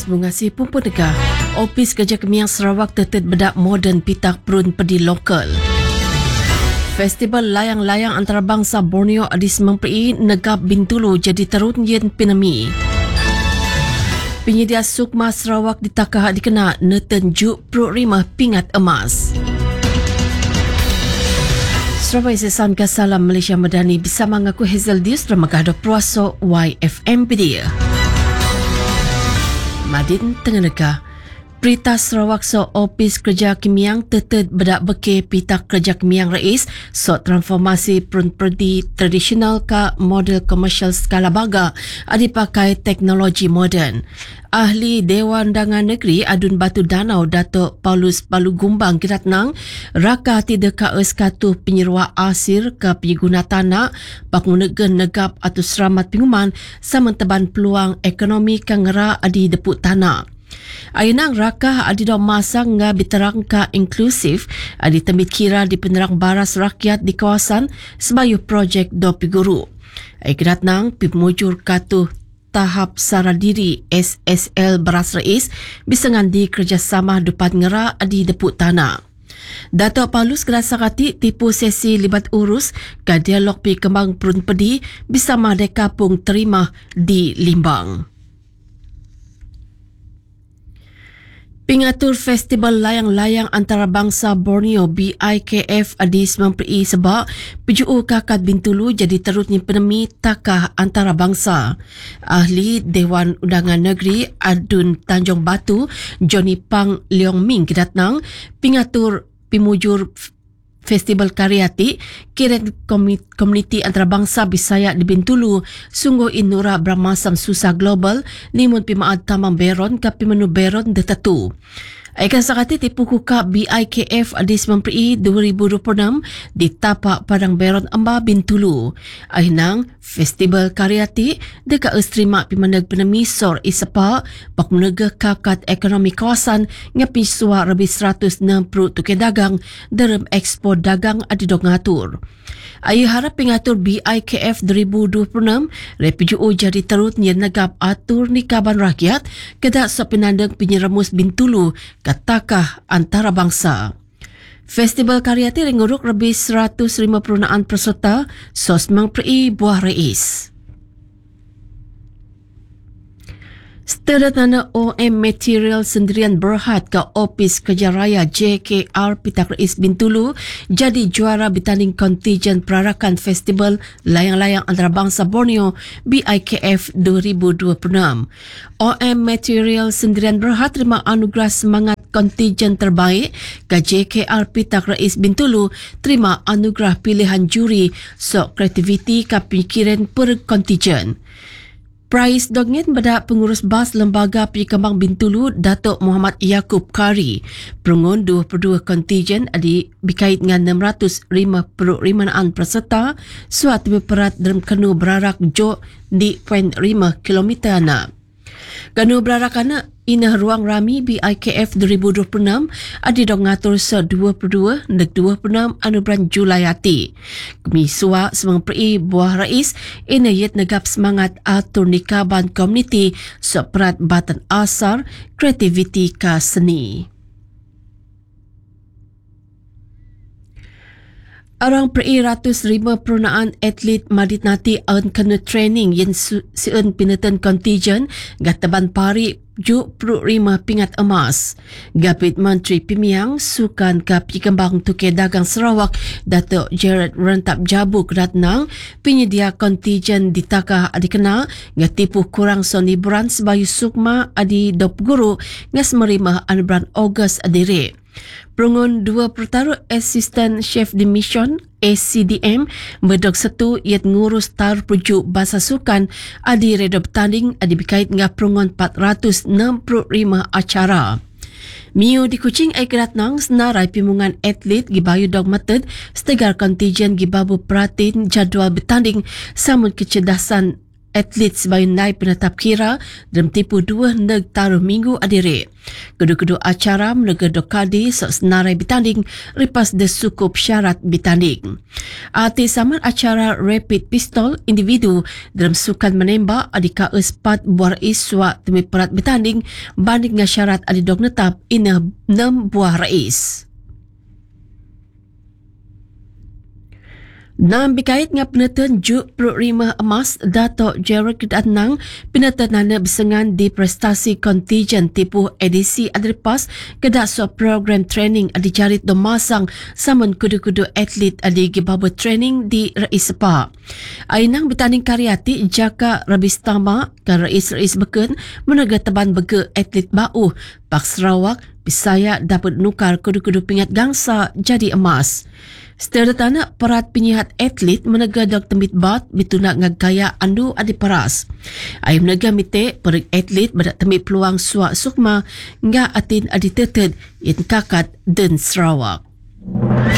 mengasihi Pumpun Negah. Opis Kerja Kemiang Sarawak tetet bedak moden pitak perun pedi lokal. Festival layang-layang antarabangsa Borneo adis memperi negap Bintulu jadi terun yen pinami. Penyedia Sukma Sarawak ditakah dikena neten juk perut rimah pingat emas. Sarawak Sesan Kasalam Malaysia Madani bersama mengaku Hazel Dius dalam menghadap puasa YFM Pedia. Madin Tenggara Berita Sarawak so Opis Kerja Kemiang tetet bedak beke pita kerja Kemiang Rais so transformasi perun-perdi tradisional ke model komersial skala baga dipakai teknologi moden. Ahli Dewan Undangan Negeri Adun Batu Danau Datuk Paulus Palu Gumbang Kiratnang raka tidak ka eskatu penyeruak asir ke pengguna tanah bangunan negap atau seramat pinguman sama teban peluang ekonomi kangera adi depuk tanah. Ainang rakah adi dom masa nga biterang ka inklusif adi tembit kira di penerang baras rakyat di kawasan sebayu projek dopi guru. Aikirat nang pimujur katuh tahap saradiri SSL Baras Rais bisangan di kerjasama dupat ngera adi depuk tanah. Datuk Paulus kerasakati tipu sesi libat urus ke dialog pi kembang perun pedi bisa madeka pung terima di Limbang. Pengatur Festival Layang-Layang Antarabangsa Borneo BIKF adis memperi sebab PJU Kakad Bintulu jadi terutnya penemi takah antarabangsa. Ahli Dewan Undangan Negeri Adun Tanjung Batu Johnny Pang Leong Ming kidatnang pengatur pimujur Festival Karyati kiran komuniti antarabangsa Bisaya di Bintulu sungguh inura bermasam susah global limun pimaad tamang beron ka pimenu beron detatu. Aikan sakati tipu kuka BIKF adis memperi 2026 di tapak Padang Beron Amba Bintulu. Ainang Festival Karyati deka estrima pimanag penamisor isapa pakmunega kakat ekonomi kawasan ngapi suwa lebih 160 tuke dagang dalam ekspor dagang adidok ngatur. Ayu harap pengatur BIKF 2026 RPJU jadi terut nyen negap atur nikaban rakyat kedak so penandang penyeremus Bintulu katakah antarabangsa. Festival Karyati ringuruk lebih 150 peserta sos mengperi buah rais. Setelah OM Material Sendirian Berhad ke Opis Kerja Raya JKR Pitak Rais Bintulu jadi juara bertanding kontijen perarakan Festival Layang-Layang Antarabangsa Borneo BIKF 2026. OM Material Sendirian Berhad terima anugerah semangat kontijen terbaik ke JKR Pitak Rais Bintulu terima anugerah pilihan juri sok kreativiti ke pikiran per kontijen. Prize dongin pada pengurus bas Lembaga Penyekembang Bintulu Datuk Muhammad Yaakob Kari. Perungun 22 kontijen adi berkait dengan 655 peserta suatu berat dalam kanu berarak jok di 0.5 km anak. Kanu berarak anak ina ruang rami BIKF 2026 adi dong ngatur se-22 dan 26 anugerah Julayati. Kemisua semang peri buah rais ina yet negap semangat atur nikaban komuniti seperat batan asar kreativiti ka seni. Arang peri ratus rima perunaan atlet Madinati aun kena training yang sien pinatan kontijen gataban pari juk perut rima pingat emas. Gapit Menteri Pimiang Sukan ke Penyekembang Tuke Dagang Sarawak Datuk Jared Rentap Jabu kedatnang penyedia kontijen ditakah adikena ngatipu kurang son liburan sebayu sukma adi dop guru ngas merimah anugerah Ogos adire. Perungun dua pertaruh Assistant Chef de Mission ACDM berdok satu iat ngurus taruh pujuk bahasa sukan adi redop tanding adi berkait dengan perungun 465 acara. Miu di Kuching ay keratnang senarai pimungan atlet gibayu dog mated setegar kontijen gibabu peratin jadual bertanding samun kecerdasan atlet sebagai naib penetap kira dalam tipu 2 neg taruh minggu adiri. Kedua-kedua acara melega dokadi senarai bertanding ripas desukup syarat bertanding. Arti saman acara rapid pistol individu dalam sukan menembak adika espat buah rais suak demi perat bertanding banding dengan syarat adidok netap ina 6 buah rais. Nam berkait dengan penertan juk perut rimah emas Datuk Gerald Kedanang, penertan nana bersengan di prestasi kontijen tipu edisi adripas kedak suap program training adi jarit domasang saman kudu-kudu atlet adi gibabut training di Rais Sepak. Ainang bertanding karyati jaka Rabis Tama kan Rais-Rais Beken menaga teban bege atlet bau Pak Sarawak Bisaya dapat nukar kudu-kudu pingat gangsa jadi emas. Setelah tanah perat penyihat atlet menega dok temit bat bitunak ngagaya andu adi paras. Ayam menega mite perik atlet badak temit peluang suak sukma nga atin adi teted in kakat dan Sarawak.